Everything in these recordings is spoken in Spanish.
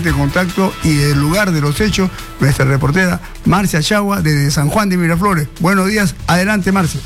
ponerte en contacto y del lugar de los hechos, nuestra reportera Marcia Chagua desde San Juan de Miraflores. Buenos días, adelante Marcia.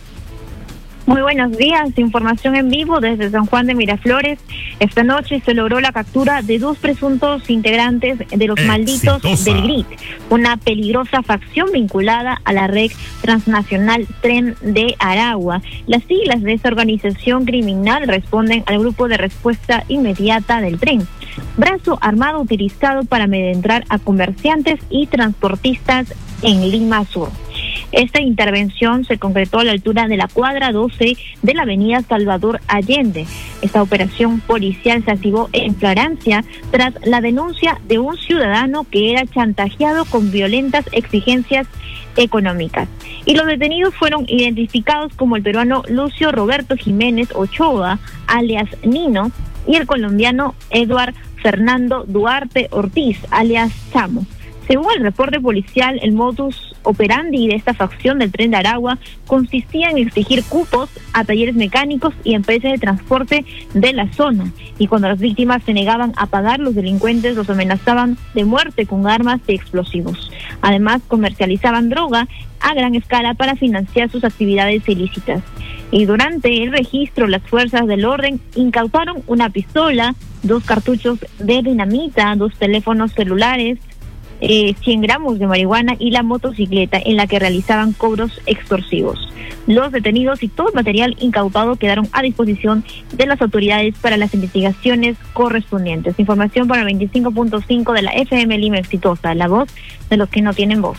Muy buenos días, información en vivo desde San Juan de Miraflores. Esta noche se logró la captura de 2 presuntos integrantes de los malditos del GRIT, una peligrosa facción vinculada a la red transnacional Tren de Aragua. Las siglas de esta organización criminal responden al Grupo de Respuesta Inmediata del Tren, brazo armado utilizado para amedrentar a comerciantes y transportistas en Lima Sur. Esta intervención se concretó a la altura de la cuadra 12 de la avenida Salvador Allende. Esta operación policial se activó en flagrancia tras la denuncia de un ciudadano que era chantajeado con violentas exigencias económicas. Y los detenidos fueron identificados como el peruano Lucio Roberto Jiménez Ochoa, alias Nino, y el colombiano Eduard Fernando Duarte Ortiz, alias Chamo. Según el reporte policial, el modus operandi de esta facción del Tren de Aragua consistía en exigir cupos a talleres mecánicos y empresas de transporte de la zona, y cuando las víctimas se negaban a pagar, los delincuentes los amenazaban de muerte con armas y explosivos. Además, comercializaban droga a gran escala para financiar sus actividades ilícitas. Y durante el registro, las fuerzas del orden incautaron una pistola, 2 cartuchos de dinamita, 2 teléfonos celulares, 100 gramos de marihuana y la motocicleta en la que realizaban cobros extorsivos. Los detenidos y todo el material incautado quedaron a disposición de las autoridades para las investigaciones correspondientes. Información para el 25.5 de la FM Lima Exitosa, la voz de los que no tienen voz.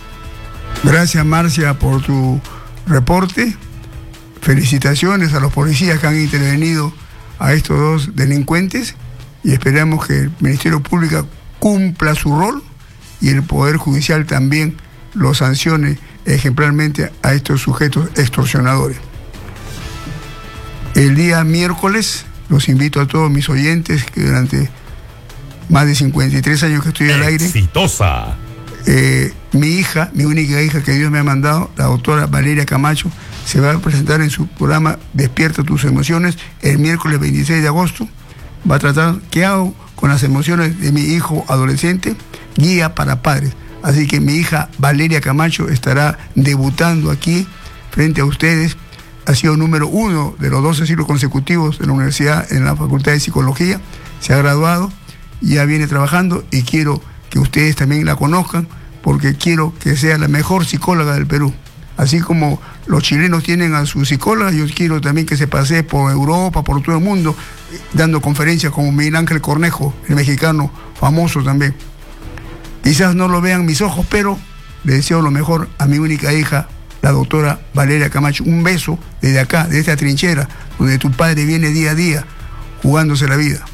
Gracias Marcia por tu reporte. Felicitaciones a los policías que han intervenido a estos 2 delincuentes y esperamos que el Ministerio Público cumpla su rol y el Poder Judicial también lo sancione ejemplarmente a estos sujetos extorsionadores. El día miércoles los invito a todos mis oyentes que durante más de 53 años que estoy al aire, exitosa. Mi hija, mi única hija que Dios me ha mandado, la doctora Valeria Camacho, se va a presentar en su programa Despierta tus emociones el miércoles 26 de agosto. Va a tratar qué hago con las emociones de mi hijo adolescente, guía para padres. Así que mi hija Valeria Camacho estará debutando aquí frente a ustedes. Ha sido número 1 de los 12 ciclos consecutivos de la universidad en la Facultad de Psicología. Se ha graduado, ya viene trabajando y quiero que ustedes también la conozcan porque quiero que sea la mejor psicóloga del Perú. Así como los chilenos tienen a su psicóloga, yo quiero también que se pase por Europa, por todo el mundo, dando conferencias como Miguel Ángel Cornejo, el mexicano famoso también. Quizás no lo vean mis ojos, pero le deseo lo mejor a mi única hija, la doctora Valeria Camacho. Un beso desde acá, desde esta trinchera, donde tu padre viene día a día jugándose la vida.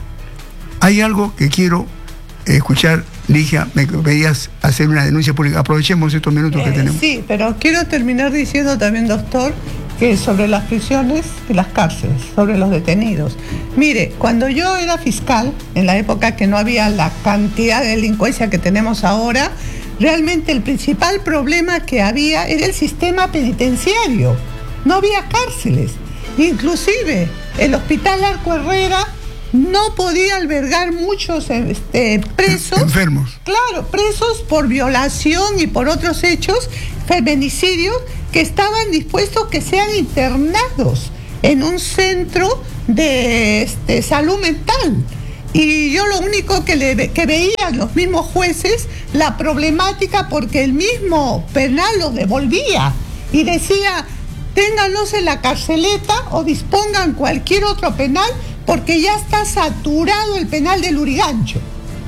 Hay algo que quiero escuchar. Ligia, me veías hacer una denuncia pública. Aprovechemos estos minutos que tenemos. Sí, pero quiero terminar diciendo también, doctor, que sobre las prisiones y las cárceles, sobre los detenidos. Mire, cuando yo era fiscal, en la época que no había la cantidad de delincuencia que tenemos ahora, realmente el principal problema que había era el sistema penitenciario. No había cárceles. Inclusive el Hospital Arco Herrera no podía albergar muchos presos. Enfermos. Claro, presos por violación y por otros hechos, feminicidios, que estaban dispuestos que sean internados en un centro de salud mental. Y yo lo único que veían los mismos jueces, la problemática, porque el mismo penal los devolvía y decía, ténganlos en la carceleta o dispongan cualquier otro penal, porque ya está saturado el penal del Lurigancho.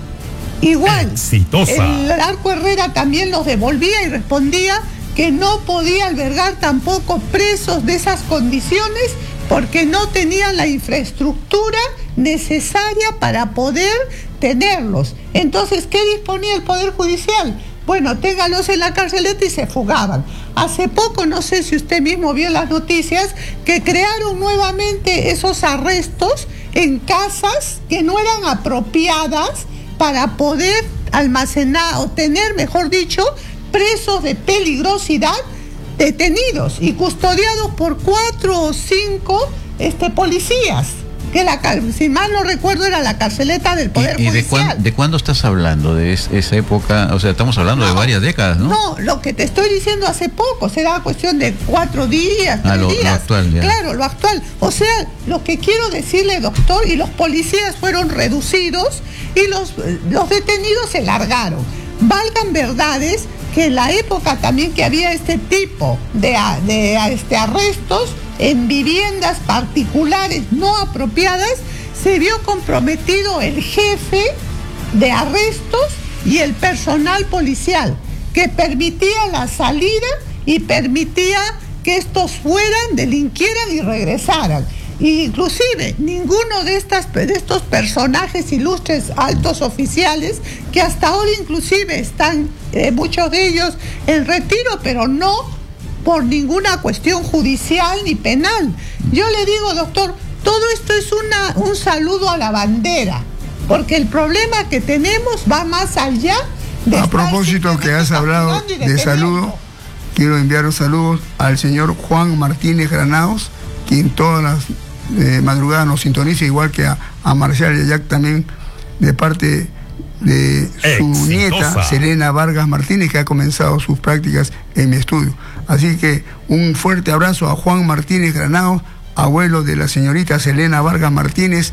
Igual, el Arco Herrera también los devolvía y respondía que no podía albergar tampoco presos de esas condiciones porque no tenían la infraestructura necesaria para poder tenerlos. Entonces, ¿qué disponía el Poder Judicial? Bueno, téngalos en la carceleta y se fugaban. Hace poco, no sé si usted mismo vio las noticias, que crearon nuevamente esos arrestos en casas que no eran apropiadas para poder almacenar o tener, mejor dicho, presos de peligrosidad detenidos y custodiados por 4 o 5 policías. que si mal no recuerdo era la carceleta del Poder Judicial. ¿De cuándo estás hablando? ¿De esa época? O sea, estamos hablando de varias décadas, ¿no? No, lo que te estoy diciendo hace poco, será cuestión de 4 días, 3 días. Lo actual, ya. Claro, lo actual. O sea, lo que quiero decirle, doctor, y los policías fueron reducidos y los detenidos se largaron. Valgan verdades que en la época también que había este tipo de arrestos en viviendas particulares no apropiadas, se vio comprometido el jefe de arrestos y el personal policial, que permitía la salida y permitía que estos fueran, delinquieran y regresaran. Inclusive ninguno de estos personajes ilustres, altos oficiales, que hasta ahora inclusive están muchos de ellos en retiro, pero no por ninguna cuestión judicial ni penal. Yo le digo, doctor, todo esto es un saludo a la bandera, porque el problema que tenemos va más allá de... A propósito que has hablado de saludo, quiero enviar los saludos al señor Juan Martínez Granados, quien todas las madrugadas nos sintoniza, igual que a Marcial Yayac también, de parte de su nieta Selena Vargas Martínez, que ha comenzado sus prácticas en mi estudio. Así que un fuerte abrazo a Juan Martínez Granados, abuelo de la señorita Selena Vargas Martínez,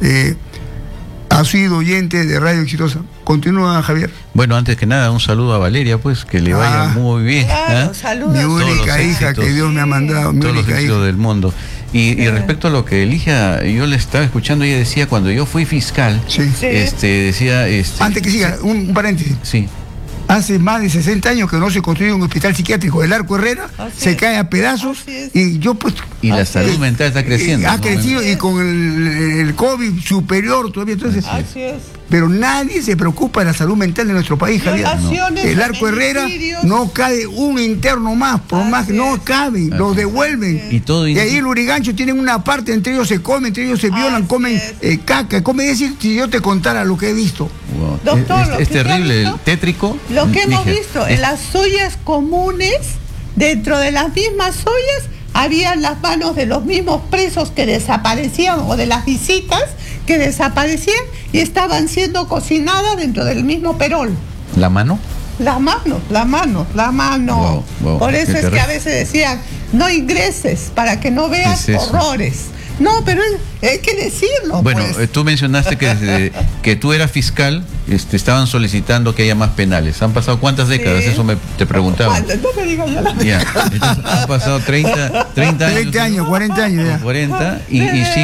ha sido oyente de Radio Exitosa. Continúa, Javier. Bueno, antes que nada, un saludo a Valeria, pues, que le vaya muy bien. Claro, saludos. Mi única hija que Dios me ha mandado, mi todos los única éxitos hija del mundo. Y respecto a lo que Eligia, yo le estaba escuchando, ella decía, cuando yo fui fiscal, decía... Antes que siga, un paréntesis. Sí. Hace más de 60 años que no se construye un hospital psiquiátrico. El Arco Herrera se cae a pedazos y yo pues... Y la salud mental está creciendo. Ha crecido y con el COVID superior todavía. Entonces, así es. Pero nadie se preocupa de la salud mental de nuestro país, Javier. El Arco Herrera no cabe un interno más, por más que no caben, los devuelven. Y ahí el Urigancho tienen una parte, entre ellos se comen, entre ellos se violan, comen caca. Comen, decir, si yo te contara lo que he visto. Wow. Doctor, es terrible, el tétrico. Lo que hemos visto en las ollas comunes, dentro de las mismas ollas, habían las manos de los mismos presos que desaparecían o de las visitas que desaparecían y estaban siendo cocinadas dentro del mismo perol. ¿La mano? La mano. Wow, por eso es que a veces decían, no ingreses para que no veas horrores. No, pero hay que decirlo. Bueno, pues. Tú mencionaste que desde que tú eras fiscal, estaban solicitando que haya más penales. ¿Han pasado cuántas décadas? Eso te preguntaba. No me digas ya la entonces, han pasado 30 años. 30 años, 40 años ya. 40 y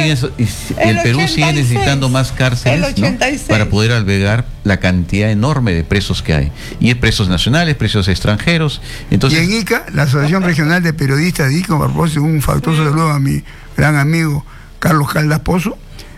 el Perú 86, sigue necesitando más cárceles, ¿no? Para poder albergar la cantidad enorme de presos que hay. Y es presos nacionales, presos extranjeros. Entonces, y en ICA, la Asociación Regional de Periodistas de ICA, un factuoso saludo a mi gran amigo Carlos Caldas Pozo,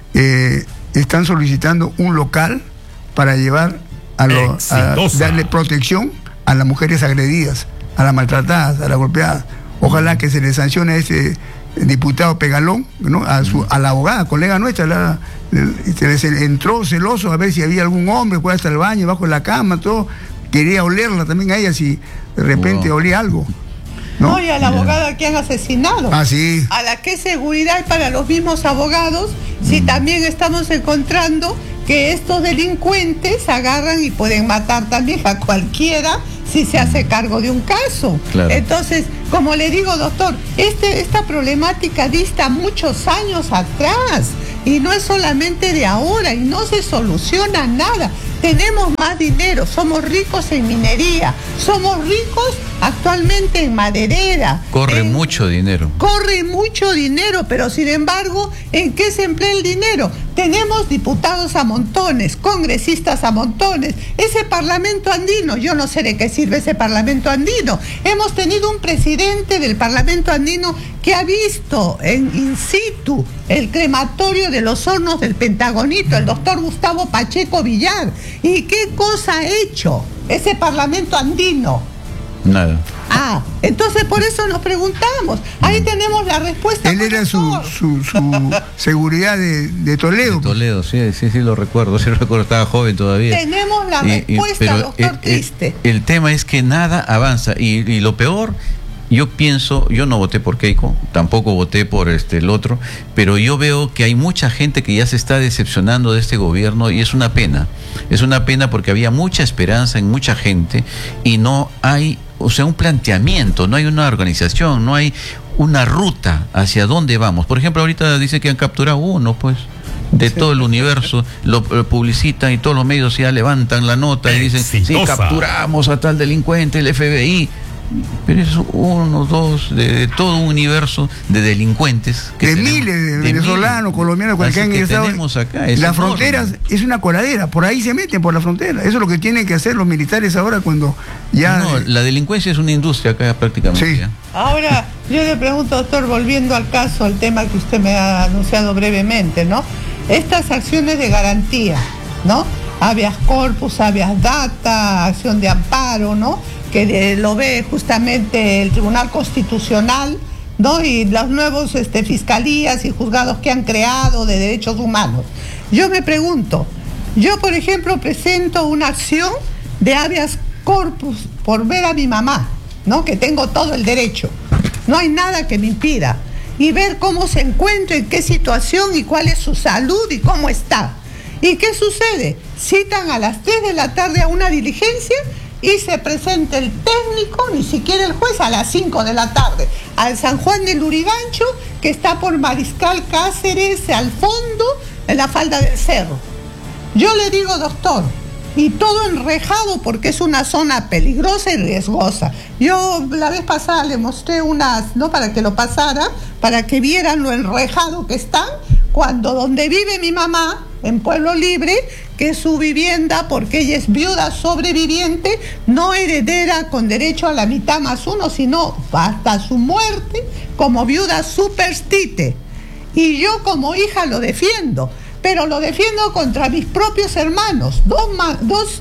están solicitando un local para llevar a darle protección a las mujeres agredidas, a las maltratadas, a las golpeadas. Ojalá que se le sancione a ese diputado Pegalón, ¿no? A la abogada, colega nuestra, se les entró celoso a ver si había algún hombre, fue hasta el baño, bajo la cama, todo. Quería olerla también a ella si de repente olía algo. No, y a la abogada que han asesinado. Sí. A la que seguridad para los mismos abogados, si también estamos encontrando que estos delincuentes agarran y pueden matar también a cualquiera si se hace cargo de un caso. Claro. Entonces, como le digo, doctor, esta problemática dista muchos años atrás y no es solamente de ahora y no se soluciona nada. Tenemos más dinero, somos ricos en minería, somos ricos actualmente en maderera. Corre mucho dinero, pero sin embargo, ¿en qué se emplea el dinero? Tenemos diputados a montones, congresistas a montones, ese Parlamento andino, yo no sé de qué sirve ese Parlamento andino. Hemos tenido un presidente del Parlamento andino que ha visto in situ el crematorio de los hornos del Pentagonito, el doctor Gustavo Pacheco Villar. ¿Y qué cosa ha hecho ese Parlamento andino? Nada. Entonces por eso nos preguntamos. Ahí tenemos la respuesta. Él era su seguridad de Toledo. De Toledo, sí, lo recuerdo. Sí, estaba joven todavía. Tenemos la respuesta, pero doctor Triste. El tema es que nada avanza. Y lo peor yo pienso, yo no voté por Keiko, tampoco voté por el otro, pero yo veo que hay mucha gente que ya se está decepcionando de este gobierno y es una pena porque había mucha esperanza en mucha gente y no hay, o sea, un planteamiento, no hay una organización, no hay una ruta hacia dónde vamos. Por ejemplo, ahorita dice que han capturado uno, pues, de todo el universo, lo publicitan y todos los medios ya levantan la nota y dicen, sí, capturamos a tal delincuente, el FBI. Pero es uno, dos, de todo un universo de delincuentes. De miles de venezolanos, colombianos, que han ingresado. Las fronteras es una coladera, por ahí se meten, por la frontera. Eso es lo que tienen que hacer los militares ahora cuando ya... No, la delincuencia es una industria acá prácticamente. Sí. Ya. Ahora, yo le pregunto, doctor, volviendo al caso, al tema que usted me ha anunciado brevemente, ¿no? Estas acciones de garantía, ¿no? Habeas corpus, habeas data, acción de amparo, ¿no? Que lo ve justamente el Tribunal Constitucional, ¿no? Y los nuevos fiscalías y juzgados que han creado de derechos humanos. Yo me pregunto, yo por ejemplo presento una acción de habeas corpus por ver a mi mamá, ¿no? Que tengo todo el derecho, no hay nada que me impida, y ver cómo se encuentra, en qué situación y cuál es su salud y cómo está. ¿Y qué sucede? Citan a las 3 de la tarde a una diligencia y se presenta el técnico, ni siquiera el juez, a las 5 de la tarde, al San Juan del Lurigancho, que está por Mariscal Cáceres, al fondo, en la falda del cerro. Yo le digo, doctor, y todo enrejado porque es una zona peligrosa y riesgosa. Yo la vez pasada le mostré unas, ¿no? Para que lo pasara, para que vieran lo enrejado que están, cuando donde vive mi mamá, en Pueblo Libre, que es su vivienda, porque ella es viuda sobreviviente, no heredera con derecho a la mitad más uno, sino hasta su muerte como viuda superstite. Y yo como hija lo defiendo, pero lo defiendo contra mis propios hermanos, dos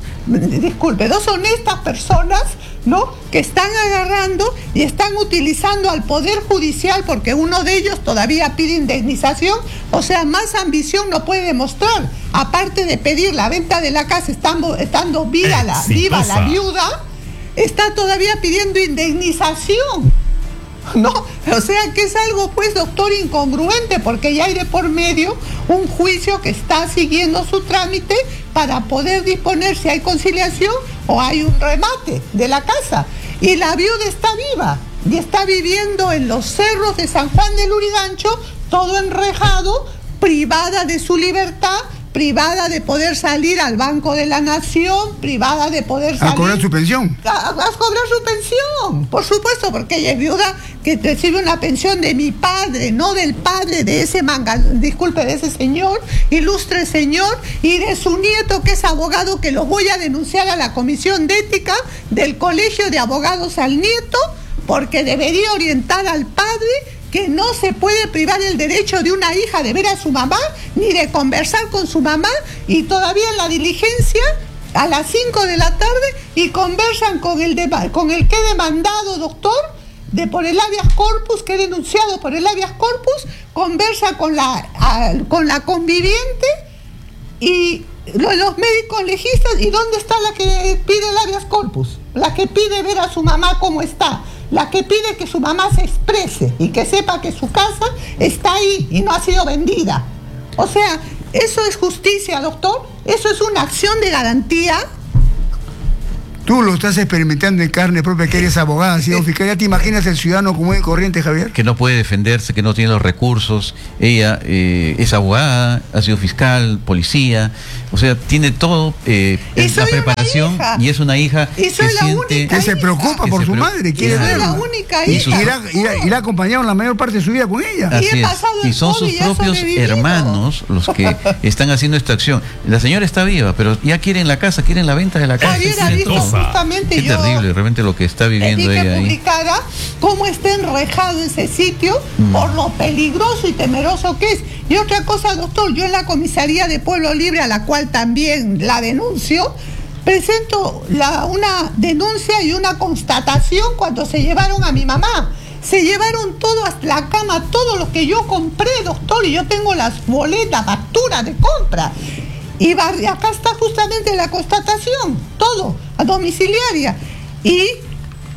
honestas personas, ¿no? Que están agarrando y están utilizando al Poder Judicial, porque uno de ellos todavía pide indemnización, o sea, más ambición no puede demostrar. Aparte de pedir la venta de la casa, estando viva la viuda, está todavía pidiendo indemnización, ¿no? O sea que es algo, pues, doctor, incongruente, porque ya hay de por medio un juicio que está siguiendo su trámite para poder disponer si hay conciliación o hay un remate de la casa. Y la viuda está viva y está viviendo en los cerros de San Juan del Lurigancho, todo enrejado, privada de su libertad, privada de poder salir al Banco de la Nación, privada de poder salir... ¿A cobrar su pensión? A cobrar su pensión, por supuesto, porque ella es viuda que recibe una pensión de mi padre, no del padre de ese de ese señor, ilustre señor, y de su nieto que es abogado, que lo voy a denunciar a la Comisión de Ética del Colegio de Abogados al nieto, porque debería orientar al padre que no se puede privar el derecho de una hija de ver a su mamá, ni de conversar con su mamá, y todavía en la diligencia, a las 5 de la tarde, y conversan con el que he demandado, doctor, por el habeas corpus, que he denunciado por el habeas corpus, conversa con la conviviente, y los médicos legistas. ¿Y dónde está la que pide el habeas corpus? La que pide ver a su mamá cómo está, la que pide que su mamá se exprese y que sepa que su casa está ahí y no ha sido vendida. O sea, ¿eso es justicia, doctor? ¿Eso es una acción de garantía? Tú lo estás experimentando en carne propia, que eres abogada, has sido fiscal. ¿Ya te imaginas el ciudadano común y corriente, Javier? Que no puede defenderse, que no tiene los recursos. Ella es abogada, ha sido fiscal, policía, o sea, tiene todo, la preparación, y es una hija que siente... Que se preocupa por su madre, quiere verla. Es la única hija. Y la ha acompañado la mayor parte de su vida con ella. Así es. Y son sus propios hermanos los que están haciendo esta acción. La señora está viva, pero ya quieren la casa, quieren la venta de la casa. Justamente qué terrible realmente lo que está viviendo ella ahí. Publicara cómo está enrejado ese sitio por lo peligroso y temeroso que es. Y otra cosa, doctor, yo en la comisaría de Pueblo Libre, a la cual también la denuncio, presento una denuncia y una constatación cuando se llevaron a mi mamá. Se llevaron todo, hasta la cama, todo lo que yo compré, doctor, y yo tengo las boletas, facturas de compra. Y acá está justamente la constatación, todo, a domiciliaria. Y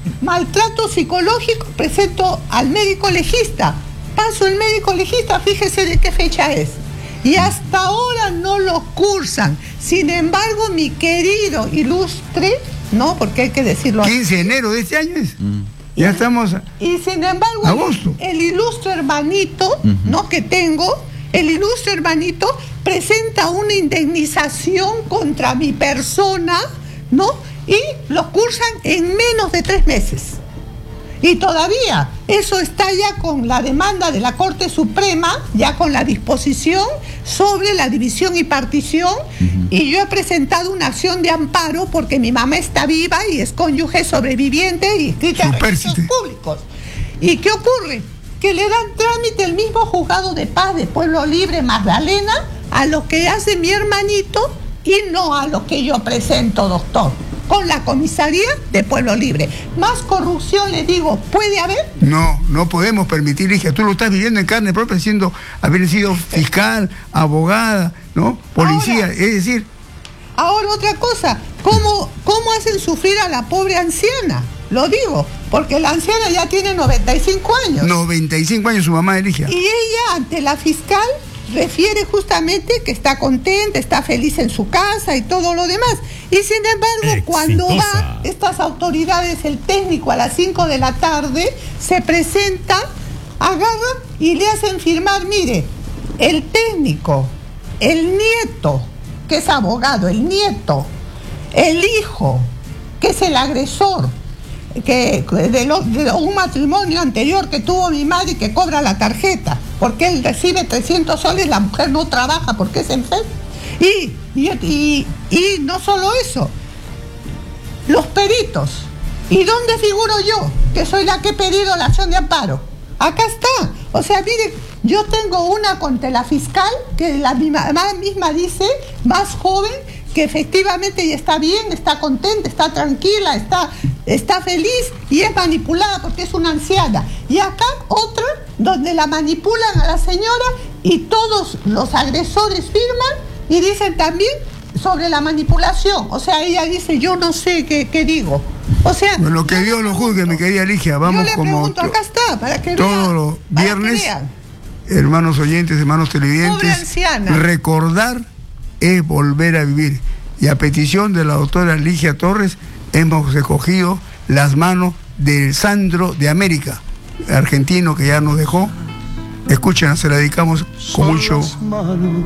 maltrato psicológico, presento al médico legista. Paso el médico legista, fíjese de qué fecha es. Y hasta ahora no lo cursan. Sin embargo, mi querido ilustre, no, porque hay que decirlo 15 de enero de este año es. Ya estamos. Y sin embargo, agosto. El ilustre hermanito, ¿no? Que tengo, el ilustre hermanito presenta una indemnización contra mi persona, ¿no? Y lo cursan en menos de 3 meses. Y todavía eso está ya con la demanda de la Corte Suprema, ya con la disposición sobre la división y partición, y yo he presentado una acción de amparo porque mi mamá está viva y es cónyuge sobreviviente y inscrita en registros públicos. ¿Y qué ocurre? Que le dan trámite el mismo juzgado de paz de Pueblo Libre, Magdalena, a lo que hace mi hermanito y no a lo que yo presento, doctor, con la comisaría de Pueblo Libre. Más corrupción, le digo, ¿puede haber? No, no podemos permitir, hija. Tú lo estás viviendo en carne propia, haber sido fiscal, abogada, ¿no? Policía, ahora, es decir. Ahora otra cosa, ¿cómo hacen sufrir a la pobre anciana? Lo digo, porque la anciana ya tiene 95 años. 95 años su mamá, Eligia. Y ella, ante la fiscal, refiere justamente que está contenta, está feliz en su casa y todo lo demás. Y sin embargo, cuando va estas autoridades, el técnico a las 5 de la tarde, se presenta, agarra y le hacen firmar, mire, el técnico, el nieto, que es abogado, el nieto, el hijo, que es el agresor, que de un matrimonio anterior que tuvo mi madre y que cobra la tarjeta, porque él recibe 300 soles, la mujer no trabaja porque es enferma. Y no solo eso, los peritos. ¿Y dónde figuro yo? Que soy la que he pedido la acción de amparo. Acá está. O sea, mire, yo tengo una contra la fiscal, que la mamá misma dice, más joven, que efectivamente ya está bien, está contenta, está tranquila, está feliz y es manipulada porque es una anciana. Y acá otra donde la manipulan a la señora y todos los agresores firman y dicen también sobre la manipulación. O sea, ella dice, yo no sé qué digo. O sea, lo que Dios lo juzgue, mi querida Ligia. Vamos, yo le pregunto, acá está, para que todos vean, los viernes, hermanos oyentes, hermanos televidentes, recordar es volver a vivir. Y a petición de la doctora Ligia Torres, hemos recogido las manos del Sandro de América, argentino que ya nos dejó. Escuchen, se la dedicamos con mucho